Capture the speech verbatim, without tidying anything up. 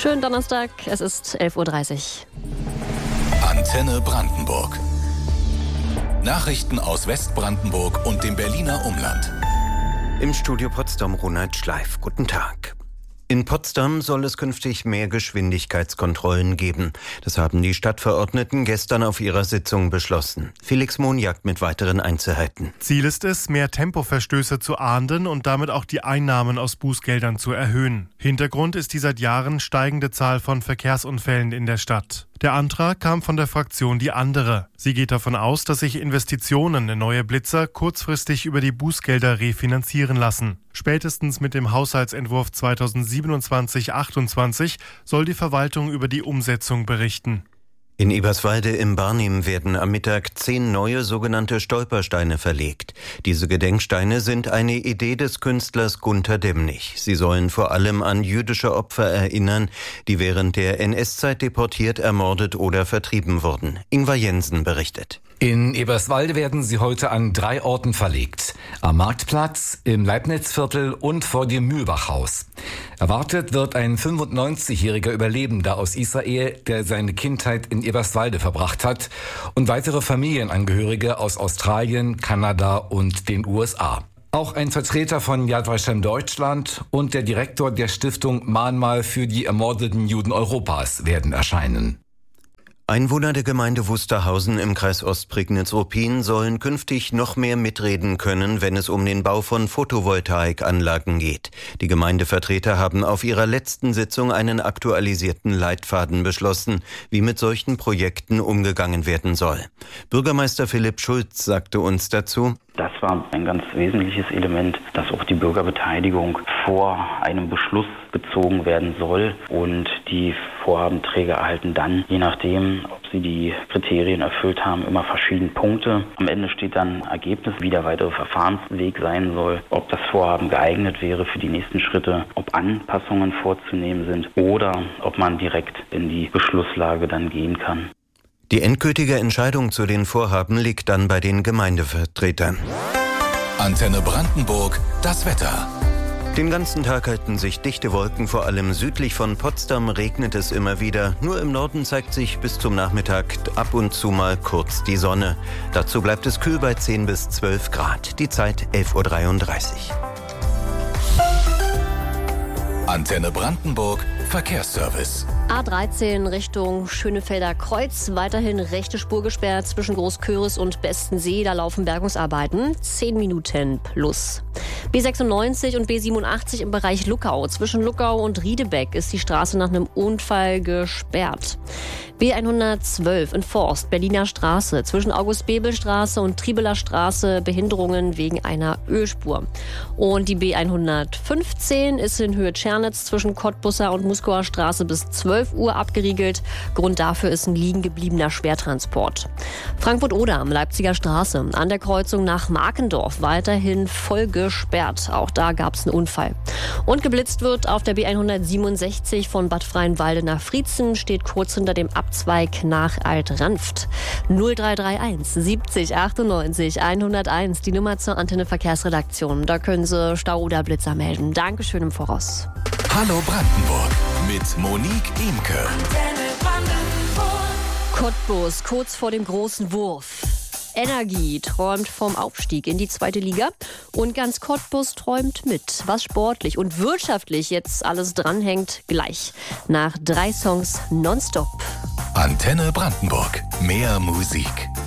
Schönen Donnerstag, es ist elf Uhr dreißig. Antenne Brandenburg. Nachrichten aus Westbrandenburg und dem Berliner Umland. Im Studio Potsdam Ronald Schleif. Guten Tag. In Potsdam soll es künftig mehr Geschwindigkeitskontrollen geben. Das haben die Stadtverordneten gestern auf ihrer Sitzung beschlossen. Felix Monjak mit weiteren Einzelheiten. Ziel ist es, mehr Tempoverstöße zu ahnden und damit auch die Einnahmen aus Bußgeldern zu erhöhen. Hintergrund ist die seit Jahren steigende Zahl von Verkehrsunfällen in der Stadt. Der Antrag kam von der Fraktion Die Andere. Sie geht davon aus, dass sich Investitionen in neue Blitzer kurzfristig über die Bußgelder refinanzieren lassen. Spätestens mit dem Haushaltsentwurf zweitausendsiebenundzwanzig achtundzwanzig soll die Verwaltung über die Umsetzung berichten. In Eberswalde im Barnim werden am Mittag zehn neue sogenannte Stolpersteine verlegt. Diese Gedenksteine sind eine Idee des Künstlers Gunter Demnig. Sie sollen vor allem an jüdische Opfer erinnern, die während der N S-Zeit deportiert, ermordet oder vertrieben wurden. Ingvar Jensen berichtet. In Eberswalde werden sie heute an drei Orten verlegt. Am Marktplatz, im Leibnizviertel und vor dem Mühlbachhaus. Erwartet wird ein fünfundneunzigjähriger Überlebender aus Israel, der seine Kindheit in Eberswalde verbracht hat, und weitere Familienangehörige aus Australien, Kanada und den U S A. Auch ein Vertreter von Yad Vashem Deutschland und der Direktor der Stiftung Mahnmal für die ermordeten Juden Europas werden erscheinen. Einwohner der Gemeinde Wusterhausen im Kreis Ostprignitz-Ruppin sollen künftig noch mehr mitreden können, wenn es um den Bau von Photovoltaikanlagen geht. Die Gemeindevertreter haben auf ihrer letzten Sitzung einen aktualisierten Leitfaden beschlossen, wie mit solchen Projekten umgegangen werden soll. Bürgermeister Philipp Schulz sagte uns dazu: Das war ein ganz wesentliches Element, dass auch die Bürgerbeteiligung vor einem Beschluss gezogen werden soll. Und die Vorhabenträger erhalten dann, je nachdem, ob sie die Kriterien erfüllt haben, immer verschiedene Punkte. Am Ende steht dann Ergebnis, wie der weitere Verfahrensweg sein soll, ob das Vorhaben geeignet wäre für die nächsten Schritte, ob Anpassungen vorzunehmen sind oder ob man direkt in die Beschlusslage dann gehen kann. Die endgültige Entscheidung zu den Vorhaben liegt dann bei den Gemeindevertretern. Antenne Brandenburg, das Wetter. Den ganzen Tag halten sich dichte Wolken, vor allem südlich von Potsdam regnet es immer wieder. Nur im Norden zeigt sich bis zum Nachmittag ab und zu mal kurz die Sonne. Dazu bleibt es kühl bei zehn bis zwölf Grad. Die Zeit elf Uhr dreiunddreißig. Antenne Brandenburg, Verkehrsservice. A dreizehn Richtung Schönefelder Kreuz. Weiterhin rechte Spur gesperrt zwischen Großköris und Bestensee. Da laufen Bergungsarbeiten. zehn Minuten plus. B sechsundneunzig und B siebenundachtzig im Bereich Luckau. Zwischen Luckau und Riedebeck ist die Straße nach einem Unfall gesperrt. B hundertzwölf in Forst, Berliner Straße. Zwischen August-Bebel-Straße und Triebeler Straße Behinderungen wegen einer Ölspur. Und die B hundertfünfzehn ist in Höhe Tschernitz zwischen Cottbusser und Muskauer Straße bis zwölf Uhr abgeriegelt. Grund dafür ist ein liegen gebliebener Schwertransport. Frankfurt-Oder am Leipziger Straße. An der Kreuzung nach Markendorf weiterhin voll gesperrt. Auch da gab es einen Unfall. Und geblitzt wird auf der B hundertsiebenundsechzig von Bad Freienwalde nach Friezen. Steht kurz hinter dem Abzweig nach Alt-Ranft. null drei drei eins siebzig achtundneunzig hunderteins, die Nummer zur Antenne Verkehrsredaktion. Da können Sie Stau oder Blitzer melden. Dankeschön im Voraus. Hallo Brandenburg mit Monique Imke. Cottbus kurz vor dem großen Wurf. Energie träumt vom Aufstieg in die zweite Liga und ganz Cottbus träumt mit. Was sportlich und wirtschaftlich jetzt alles dranhängt, gleich nach drei Songs nonstop. Antenne Brandenburg. Mehr Musik.